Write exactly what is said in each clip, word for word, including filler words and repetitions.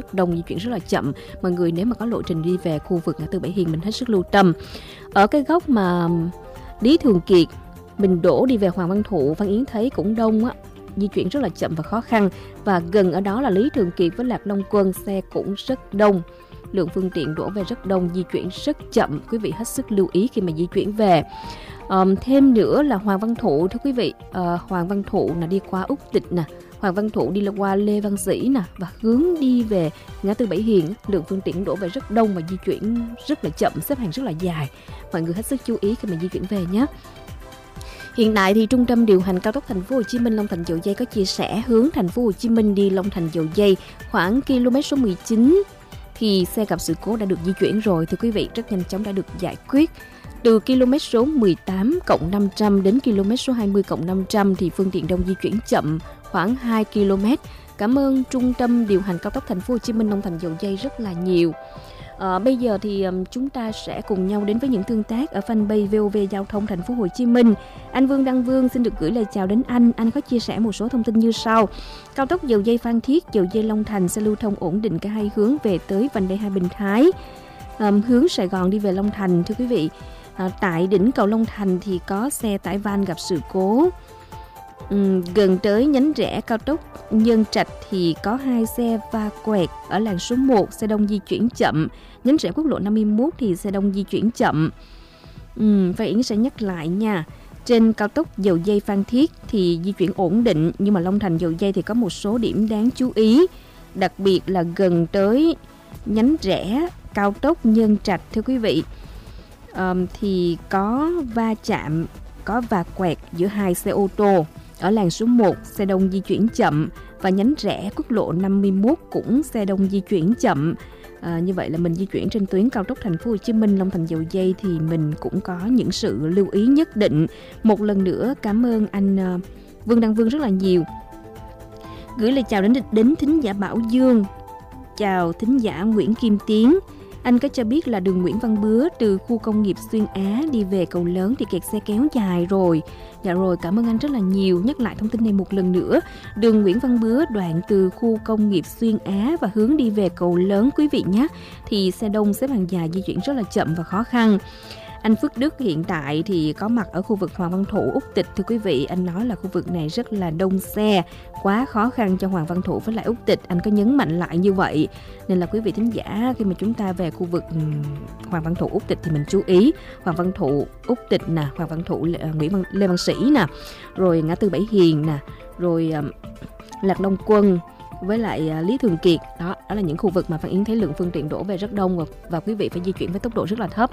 rất đông, di chuyển rất là chậm. Mọi người nếu mà có lộ trình đi về khu vực ngã tư Bảy Hiền mình hết sức lưu tâm. Ở cái góc mà Lý Thường Kiệt mình đổ đi về Hoàng Văn Thụ, Văn Yến thấy cũng đông á, di chuyển rất là chậm và khó khăn. Và gần ở đó là Lý Thường Kiệt với Lạc Long Quân, xe cũng rất đông, lượng phương tiện đổ về rất đông, di chuyển rất chậm. Quý vị hết sức lưu ý khi mà di chuyển về. Um, thêm nữa là Hoàng Văn Thụ, thưa quý vị, uh, Hoàng Văn Thụ là đi qua Úc Tịch nè, Hoàng Văn Thụ đi qua Lê Văn Sĩ nè, và hướng đi về ngã tư Bảy Hiền, lượng phương tiện đổ về rất đông và di chuyển rất là chậm, xếp hàng rất là dài. Mọi người hết sức chú ý khi mà di chuyển về nhé. Hiện tại thì Trung tâm điều hành cao tốc Thành phố Hồ Chí Minh Long Thành Dầu Giây có chia sẻ hướng Thành phố Hồ Chí Minh đi Long Thành Dầu Giây khoảng km số mười chín thì xe gặp sự cố đã được di chuyển rồi, thưa quý vị, rất nhanh chóng đã được giải quyết. Từ km số mười tám cộng năm trăm đến km số hai mươi cộng năm trăm thì phương tiện đông di chuyển chậm khoảng hai ki lô mét. Cảm ơn Trung tâm điều hành cao tốc Thành phố Hồ Chí Minh Long Thành Dầu Giây rất là nhiều. À, bây giờ thì um, chúng ta sẽ cùng nhau đến với những tương tác ở fanpage vê o vê Giao thông Thành phố Hồ Chí Minh. Anh Vương Đăng Vương xin được gửi lời chào đến anh. Anh có chia sẻ một số thông tin như sau. Cao tốc Dầu Giây Phan Thiết, Dầu Giây Long Thành sẽ lưu thông ổn định cả hai hướng về tới vành đai hai Bình Thái, um, hướng Sài Gòn đi về Long Thành, thưa quý vị. À, tại đỉnh cầu Long Thành thì có xe tải van gặp sự cố. Ừ, gần tới nhánh rẽ cao tốc Nhân Trạch thì có hai xe va quẹt ở làn số một, xe đông di chuyển chậm. Nhánh rẽ quốc lộ năm mươi mốt thì xe đông di chuyển chậm. Ừ, và Yến sẽ nhắc lại nha. Trên cao tốc Dầu Giây Phan Thiết thì di chuyển ổn định, nhưng mà Long Thành Dầu Giây thì có một số điểm đáng chú ý, đặc biệt là gần tới nhánh rẽ cao tốc Nhân Trạch, thưa quý vị. Um, thì có va chạm, có va quẹt giữa hai xe ô tô. Ở làn số một, xe đông di chuyển chậm, và nhánh rẽ quốc lộ năm mươi mốt cũng xe đông di chuyển chậm. À, như vậy là mình di chuyển trên tuyến cao tốc Thành phố Hồ Chí Minh Long Thành Dầu Giây thì mình cũng có những sự lưu ý nhất định. Một lần nữa cảm ơn anh uh, Vương Đăng Vương rất là nhiều. Gửi lời chào đến đến thính giả Bảo Dương. Chào thính giả Nguyễn Kim Tiến. Anh có cho biết là đường Nguyễn Văn Bứa từ khu công nghiệp Xuyên Á đi về cầu lớn thì kẹt xe kéo dài rồi. Dạ rồi, cảm ơn anh rất là nhiều. Nhắc lại thông tin này một lần nữa. Đường Nguyễn Văn Bứa đoạn từ khu công nghiệp Xuyên Á và hướng đi về cầu lớn quý vị nhé. Thì xe đông xếp hàng dài di chuyển rất là chậm và khó khăn. Anh Phước Đức hiện tại thì có mặt ở khu vực Hoàng Văn Thụ, Úc Tịch, thưa quý vị. Anh nói là khu vực này rất là đông xe, quá khó khăn cho Hoàng Văn Thụ với lại Úc Tịch. Anh có nhấn mạnh lại như vậy. Nên là quý vị thính giả khi mà chúng ta về khu vực Hoàng Văn Thụ, Úc Tịch thì mình chú ý. Hoàng Văn Thụ, Úc Tịch nè, Hoàng Văn Thụ, Nguyễn Văn, Lê Văn Sĩ nè, rồi ngã tư Bảy Hiền nè, rồi um, Lạc Long Quân với lại uh, Lý Thường Kiệt. Đó, đó là những khu vực mà Phan Yến thấy lượng phương tiện đổ về rất đông và, và quý vị phải di chuyển với tốc độ rất là thấp.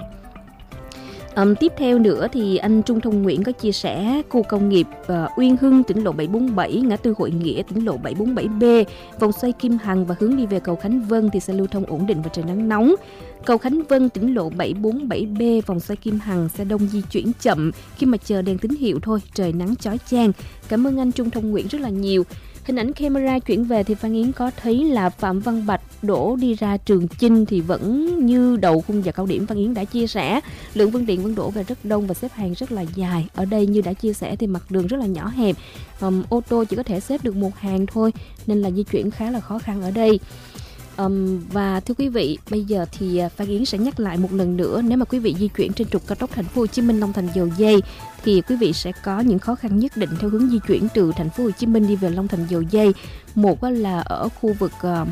Um, tiếp theo nữa thì anh Trung Thông Nguyễn có chia sẻ khu công nghiệp uh, Uyên Hưng, tỉnh lộ bảy bốn bảy, ngã tư Hội Nghĩa, tỉnh lộ bảy bốn bảy B, vòng xoay Kim Hằng và hướng đi về cầu Khánh Vân thì sẽ lưu thông ổn định và trời nắng nóng. Cầu Khánh Vân, tỉnh lộ bảy bốn bảy B, vòng xoay Kim Hằng, xe đông di chuyển chậm khi mà chờ đèn tín hiệu thôi, trời nắng chói chang. Cảm ơn anh Trung Thông Nguyễn rất là nhiều. Hình ảnh camera chuyển về thì Phan Yến có thấy là Phạm Văn Bạch đổ đi ra Trường Chinh thì vẫn như đầu khung giờ cao điểm Phan Yến đã chia sẻ. Lượng phương tiện vẫn đổ về rất đông và xếp hàng rất là dài. Ở đây như đã chia sẻ thì mặt đường rất là nhỏ hẹp, um, ô tô chỉ có thể xếp được một hàng thôi, nên là di chuyển khá là khó khăn ở đây. Um, và thưa quý vị, bây giờ thì Phan Yến sẽ nhắc lại một lần nữa, nếu mà quý vị di chuyển trên trục cao tốc Thành phố Hồ Chí Minh Long Thành Dầu Giây thì quý vị sẽ có những khó khăn nhất định theo hướng di chuyển từ Thành phố Hồ Chí Minh đi về Long Thành Dầu Giây. Một là ở khu vực uh,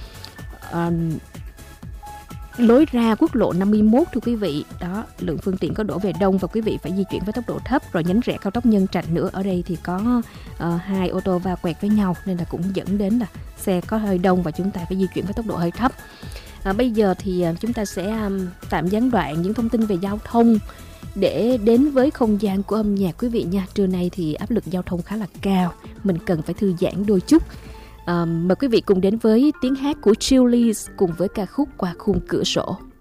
uh, lối ra quốc lộ năm mươi mốt, thưa quý vị. Đó, lượng phương tiện có đổ về đông và quý vị phải di chuyển với tốc độ thấp. Rồi nhánh rẽ cao tốc Nhân Trạch nữa, ở đây thì có uh, hai ô tô va quẹt với nhau nên là cũng dẫn đến là xe có hơi đông và chúng ta phải di chuyển với tốc độ hơi thấp. À, bây giờ thì uh, chúng ta sẽ um, tạm gián đoạn những thông tin về giao thông để đến với không gian của âm nhạc quý vị nha. Trưa nay thì áp lực giao thông khá là cao, mình cần phải thư giãn đôi chút. À, mời quý vị cùng đến với tiếng hát của Chillies cùng với ca khúc Qua Khung Cửa Sổ.